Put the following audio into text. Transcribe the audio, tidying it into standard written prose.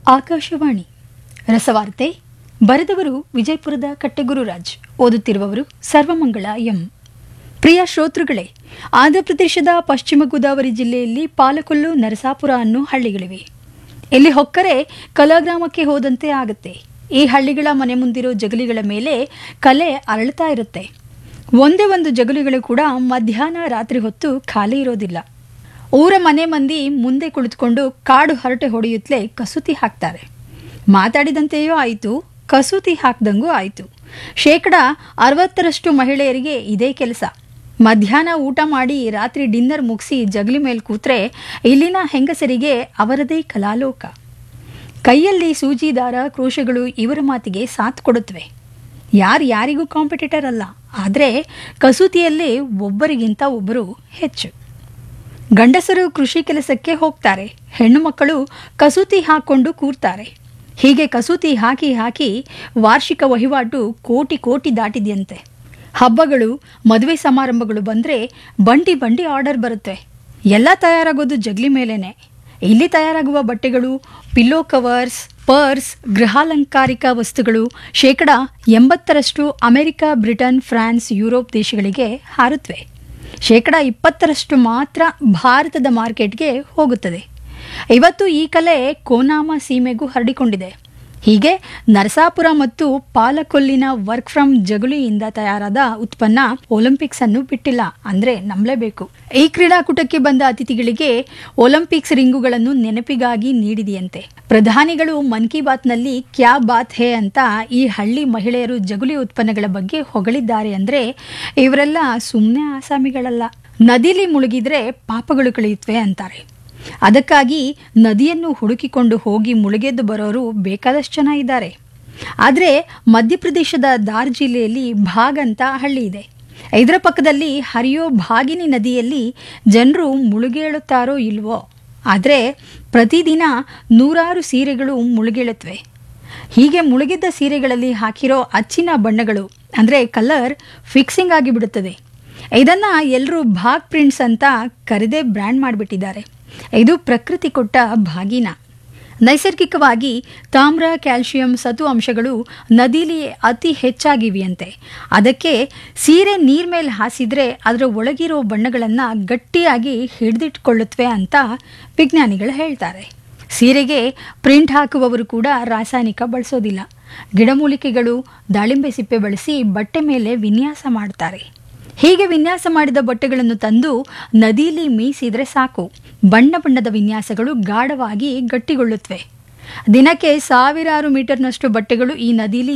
ಆಕಾಶವಾಣಿ ರಸವಾರ್ತೆ ಬರೆದವರು ವಿಜಯಪುರದ ಕಟ್ಟೆಗುರುರಾಜ್, ಓದುತ್ತಿರುವವರು ಸರ್ವಮಂಗಳ ಎಂ. ಪ್ರಿಯ ಶ್ರೋತೃಗಳೇ, ಆಂಧ್ರಪ್ರದೇಶದ ಪಶ್ಚಿಮ ಗೋದಾವರಿ ಜಿಲ್ಲೆಯಲ್ಲಿ ಪಾಲಕೊಲ್ಲು, ನರಸಾಪುರ ಅನ್ನೋ ಹಳ್ಳಿಗಳಿವೆ. ಇಲ್ಲಿ ಹೊಕ್ಕರೆ ಕಲಾಗ್ರಾಮಕ್ಕೆ ಹೋದಂತೆ ಆಗುತ್ತೆ. ಈ ಹಳ್ಳಿಗಳ ಮನೆ ಮುಂದಿರೋ ಜಗಲಿಗಳ ಮೇಲೆ ಕಲೆ ಅರಳ್ತಾ ಇರುತ್ತೆ. ಒಂದೇ ಒಂದು ಜಗಲಿಗಳು ಕೂಡ ಮಧ್ಯಾಹ್ನ ರಾತ್ರಿ ಹೊತ್ತು ಖಾಲಿ ಇರೋದಿಲ್ಲ. ಊರ ಮನೆ ಮಂದಿ ಮುಂದೆ ಕುಳಿತುಕೊಂಡು ಕಾಡು ಹರಟೆ ಹೊಡೆಯುತ್ತಲೇ ಕಸೂತಿ ಹಾಕ್ತಾರೆ. ಮಾತಾಡಿದಂತೆಯೂ ಆಯಿತು, ಕಸೂತಿ ಹಾಕ್ದಂಗೂ ಆಯಿತು. 60% ಮಹಿಳೆಯರಿಗೆ ಇದೇ ಕೆಲಸ. ಮಧ್ಯಾಹ್ನ ಊಟ ಮಾಡಿ ರಾತ್ರಿ ಡಿನ್ನರ್ ಮುಗಿಸಿ ಜಗಲಿ ಮೇಲೆ ಕೂತ್ರೆ ಇಲ್ಲಿನ ಹೆಂಗಸರಿಗೆ ಅವರದೇ ಕಲಾಲೋಕ. ಕೈಯಲ್ಲಿ ಸೂಜಿ ದಾರ, ಕ್ರೋಶಗಳು ಇವರ ಮಾತಿಗೆ ಸಾಥ್ ಕೊಡುತ್ತವೆ. ಯಾರಿಗೂ ಕಾಂಪಿಟೇಟರ್ ಅಲ್ಲ, ಆದರೆ ಕಸೂತಿಯಲ್ಲಿ ಒಬ್ಬರಿಗಿಂತ ಒಬ್ಬರು ಹೆಚ್ಚು. ಗಂಡಸರು ಕೃಷಿ ಕೆಲಸಕ್ಕೆ ಹೋಗ್ತಾರೆ, ಹೆಣ್ಣು ಮಕ್ಕಳು ಕಸೂತಿ ಹಾಕ್ಕೊಂಡು ಕೂರ್ತಾರೆ. ಹೀಗೆ ಕಸೂತಿ ಹಾಕಿ ಹಾಕಿ ವಾರ್ಷಿಕ ವಹಿವಾಟು ಕೋಟಿ ದಾಟಿದೆಯಂತೆ. ಹಬ್ಬಗಳು, ಮದುವೆ ಸಮಾರಂಭಗಳು ಬಂದರೆ ಬಂಡಿ ಆರ್ಡರ್ ಬರುತ್ತೆ. ಎಲ್ಲ ತಯಾರಾಗೋದು ಜಗಲಿ ಮೇಲೇನೆ. ಇಲ್ಲಿ ತಯಾರಾಗುವ ಬಟ್ಟೆಗಳು, ಪಿಲ್ಲೋ ಕವರ್ಸ್, ಪರ್ಸ್, ಗೃಹಾಲಂಕಾರಿಕ ವಸ್ತುಗಳು 80% ಅಮೆರಿಕ, ಬ್ರಿಟನ್, ಫ್ರಾನ್ಸ್, ಯುರೋಪ್ ದೇಶಗಳಿಗೆ ಹಾರುತ್ತವೆ. 20% ಮಾತ್ರ ಭಾರತದ ಮಾರ್ಕೆಟ್ಗೆ ಹೋಗುತ್ತದೆ. ಇವತ್ತು ಈ ಕಲೆ ಕೋನಾಮ ಸೀಮೆಗೂ ಹರಡಿಕೊಂಡಿದೆ. ಹೀಗೆ ನರಸಾಪುರ ಮತ್ತು ಪಾಲಕೊಲ್ಲಿನ ವರ್ಕ್ ಫ್ರಮ್ ಜಗುಲಿಯಿಂದ ತಯಾರಾದ ಉತ್ಪನ್ನ ಒಲಿಂಪಿಕ್ಸ್ ಅನ್ನು ಬಿಟ್ಟಿಲ್ಲ ಅಂದ್ರೆ ನಂಬಲೇಬೇಕು. ಈ ಕ್ರೀಡಾಕೂಟಕ್ಕೆ ಬಂದ ಅತಿಥಿಗಳಿಗೆ ಒಲಿಂಪಿಕ್ಸ್ ರಿಂಗುಗಳನ್ನು ನೆನಪಿಗಾಗಿ ನೀಡಿದೆಯಂತೆ. ಪ್ರಧಾನಿಗಳು ಮನ್ ಕಿ ಬಾತ್ನಲ್ಲಿ ಕ್ಯಾ ಬಾತ್ ಹೇ ಅಂತ ಈ ಹಳ್ಳಿ ಮಹಿಳೆಯರು ಜಗುಲಿ ಉತ್ಪನ್ನಗಳ ಬಗ್ಗೆ ಹೊಗಳಿದ್ದಾರೆ ಅಂದ್ರೆ ಇವರೆಲ್ಲ ಸುಮ್ಮನೆ ಆಸಾಮಿಗಳಲ್ಲ. ನದಿಲಿ ಮುಳುಗಿದ್ರೆ ಪಾಪಗಳು ಕಳೆಯುತ್ತವೆ ಅಂತಾರೆ. ಅದಕ್ಕಾಗಿ ನದಿಯನ್ನು ಹುಡುಕಿಕೊಂಡು ಹೋಗಿ ಮುಳುಗೆದ್ದು ಬರೋರು ಬೇಕಾದಷ್ಟು ಜನ ಇದ್ದಾರೆ. ಆದರೆ ಮಧ್ಯಪ್ರದೇಶದ ದಾರ್ ಜಿಲ್ಲೆಯಲ್ಲಿ ಭಾಗ್ ಅಂತ ಹಳ್ಳಿ ಇದೆ. ಇದರ ಪಕ್ಕದಲ್ಲಿ ಹರಿಯೋ ಭಾಗಿನಿ ನದಿಯಲ್ಲಿ ಜನರು ಮುಳುಗೇಳುತ್ತಾರೋ ಇಲ್ವೋ, ಆದರೆ ಪ್ರತಿದಿನ 100 ಸೀರೆಗಳು ಮುಳುಗೇಳುತ್ತವೆ. ಹೀಗೆ ಮುಳುಗಿದ್ದ ಸೀರೆಗಳಲ್ಲಿ ಹಾಕಿರೋ ಅಚ್ಚಿನ ಬಣ್ಣಗಳು ಅಂದರೆ ಕಲರ್ ಫಿಕ್ಸಿಂಗ್ ಆಗಿಬಿಡುತ್ತದೆ. ಇದನ್ನು ಎಲ್ಲರೂ ಭಾಗ್ ಪ್ರಿಂಟ್ಸ್ ಅಂತ ಕರೆದೇ ಬ್ರ್ಯಾಂಡ್ ಮಾಡಿಬಿಟ್ಟಿದ್ದಾರೆ. ಇದು ಪ್ರಕೃತಿ ಕೊಟ್ಟ ಭಾಗಿನ. ನೈಸರ್ಗಿಕವಾಗಿ ತಾಮ್ರ, ಕ್ಯಾಲ್ಸಿಯಂ, ಸತು ಅಂಶಗಳು ನದಿಲಿ ಅತಿ ಹೆಚ್ಚಾಗಿವೆಯಂತೆ. ಅದಕ್ಕೆ ಸೀರೆ ನೀರ್ ಮೇಲೆ ಹಾಸಿದ್ರೆ ಅದರ ಒಳಗಿರೋ ಬಣ್ಣಗಳನ್ನು ಗಟ್ಟಿಯಾಗಿ ಹಿಡಿದಿಟ್ಕೊಳ್ಳುತ್ತವೆ ಅಂತ ವಿಜ್ಞಾನಿಗಳು ಹೇಳ್ತಾರೆ. ಸೀರೆಗೆ ಪ್ರಿಂಟ್ ಹಾಕುವವರು ಕೂಡ ರಾಸಾಯನಿಕ ಬಳಸೋದಿಲ್ಲ. ಗಿಡಮೂಲಿಕೆಗಳು, ದಾಳಿಂಬೆ ಸಿಪ್ಪೆ ಬಳಸಿ ಬಟ್ಟೆ ಮೇಲೆ ವಿನ್ಯಾಸ ಮಾಡ್ತಾರೆ. ಹೀಗೆ ವಿನ್ಯಾಸ ಮಾಡಿದ ಬಟ್ಟೆಗಳನ್ನು ತಂದು ನದಿಯಲ್ಲಿ ಮೀಸಿದ್ರೆ ಸಾಕು, ಬಣ್ಣದ ವಿನ್ಯಾಸಗಳು ಗಾಢವಾಗಿ ಗಟ್ಟಿಗೊಳ್ಳುತ್ತವೆ. ದಿನಕ್ಕೆ 1000 ಮೀಟರ್ನಷ್ಟು ಬಟ್ಟೆಗಳು ಈ ನದಿಲಿ